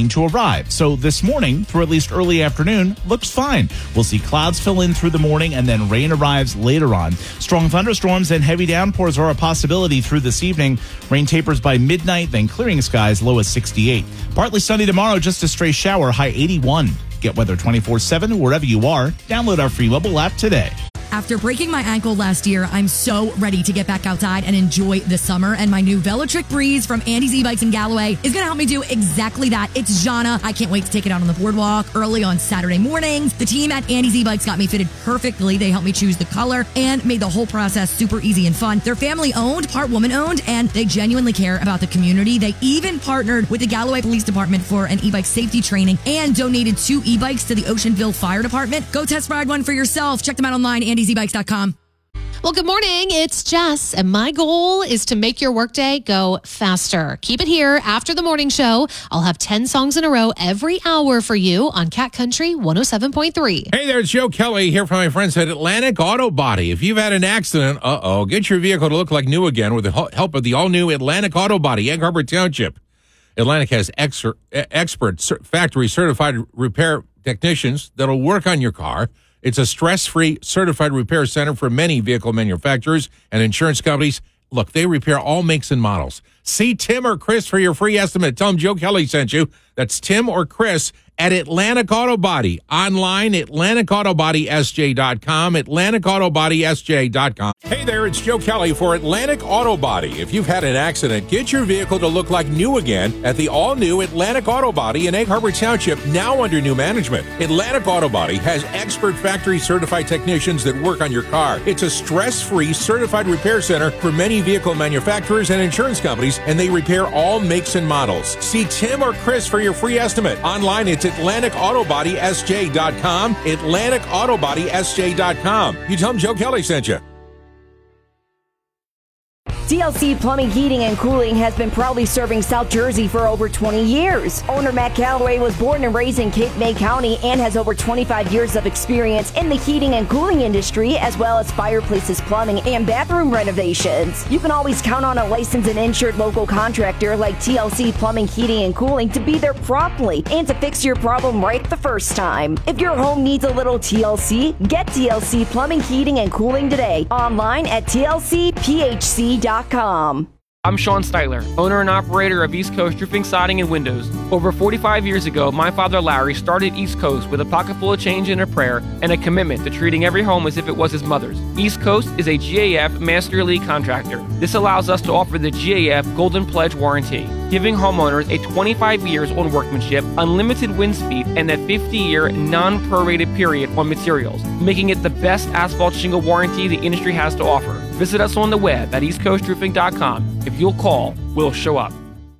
to arrive. So this morning, through at least early afternoon, looks fine. We'll see clouds fill in through the morning and then rain arrives later on. Strong thunderstorms and heavy downpours are a possibility through this evening. Rain tapers by midnight, then clearing skies, low as 68. Partly sunny tomorrow, just a stray shower, high 81. Get weather 24/7 wherever you are. Download our free mobile app today. After breaking my ankle last year, I'm so ready to get back outside and enjoy the summer. And my new Velotric Breeze from Andy's E-Bikes in Galloway is going to help me do exactly that. It's Jana. I can't wait to take it out on the boardwalk early on Saturday mornings. The team at Andy's E-Bikes got me fitted perfectly. They helped me choose the color and made the whole process super easy and fun. They're family owned, part woman owned, and they genuinely care about the community. They even partnered with the Galloway Police Department for an e-bike safety training and donated 2 e-bikes to the Oceanville Fire Department. Go test ride one for yourself. Check them out online, andysebikes.com. Well, good morning. It's Jess, and my goal is to make your workday go faster. Keep it here after the morning show. I'll have 10 songs in a row every hour for you on Cat Country 107.3. Hey there, it's Joe Kelly here from my friends at Atlantic Auto Body. If you've had an accident, get your vehicle to look like new again with the help of the all-new Atlantic Auto Body, Egg Harbor Township. Atlantic has expert factory-certified repair technicians that'll work on your car. It's a stress-free certified repair center for many vehicle manufacturers and insurance companies. Look, they repair all makes and models. See Tim or Chris for your free estimate. Tell them Joe Kelly sent you. That's Tim or Chris at Atlantic Auto Body. Online, AtlanticAutoBodySJ.com, AtlanticAutoBodySJ.com. Hey there, it's Joe Kelly for Atlantic Auto Body. If you've had an accident, get your vehicle to look like new again at the all-new Atlantic Auto Body in Egg Harbor Township, now under new management. Atlantic Auto Body has expert factory-certified technicians that work on your car. It's a stress-free certified repair center for many vehicle manufacturers and insurance companies, and they repair all makes and models. See Tim or Chris for your free estimate. Online, it's AtlanticAutoBodySJ.com, AtlanticAutoBodySJ.com. You tell them Joe Kelly sent you. TLC Plumbing, Heating, and Cooling has been proudly serving South Jersey for over 20 years. Owner Matt Calloway was born and raised in Cape May County and has over 25 years of experience in the heating and cooling industry, as well as fireplaces, plumbing, and bathroom renovations. You can always count on a licensed and insured local contractor like TLC Plumbing, Heating, and Cooling to be there promptly and to fix your problem right the first time. If your home needs a little TLC, get TLC Plumbing, Heating, and Cooling today. Online at tlcphc.com. I'm Sean Styler, owner and operator of East Coast Roofing, Siding, and Windows. Over 45 years ago, my father Larry started East Coast with a pocket full of change and a prayer and a commitment to treating every home as if it was his mother's. East Coast is a GAF Master Elite contractor. This allows us to offer the GAF Golden Pledge Warranty, giving homeowners a 25 years on workmanship, unlimited wind speed, and a 50-year non-prorated period on materials, making it the best asphalt shingle warranty the industry has to offer. Visit us on the web at eastcoastroofing.com. If you'll call, we'll show up.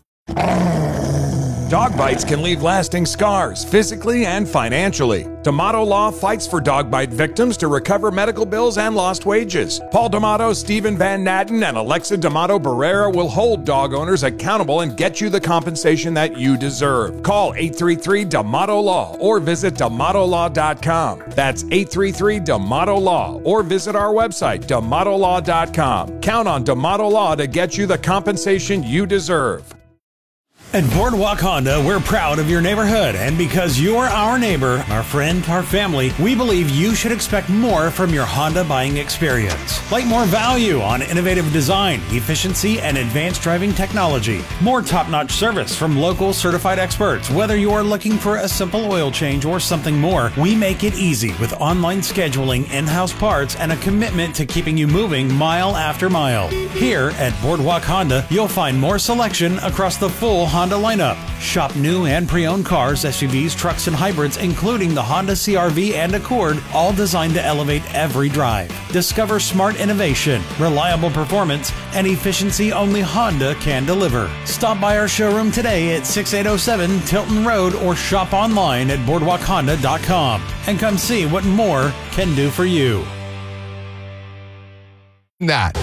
Dog bites can leave lasting scars, physically and financially. D'Amato Law fights for dog bite victims to recover medical bills and lost wages. Paul D'Amato, Stephen Van Natten, and Alexa D'Amato Barrera will hold dog owners accountable and get you the compensation that you deserve. Call 833-DAMATO-LAW or visit DAMATOLaw.com. That's 833-DAMATO-LAW or visit our website, DAMATOLaw.com. Count on D'Amato Law to get you the compensation you deserve. At Boardwalk Honda, we're proud of your neighborhood, and because you're our neighbor, our friend, our family, we believe you should expect more from your Honda buying experience. Like more value on innovative design, efficiency, and advanced driving technology. More top-notch service from local certified experts. Whether you are looking for a simple oil change or something more, we make it easy with online scheduling, in-house parts, and a commitment to keeping you moving mile after mile. Here at Boardwalk Honda, you'll find more selection across the full Honda lineup. Shop new and pre-owned cars, SUVs, trucks, and hybrids, including the Honda CR-V and Accord, all designed to elevate every drive. Discover smart innovation, reliable performance, and efficiency only Honda can deliver. Stop by our showroom today at 6807 Tilton Road or shop online at BoardwalkHonda.com and come see what more can do for you.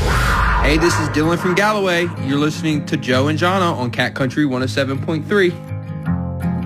Hey, this is Dylan from Galloway. You're listening to Joe and Jana on Cat Country 107.3.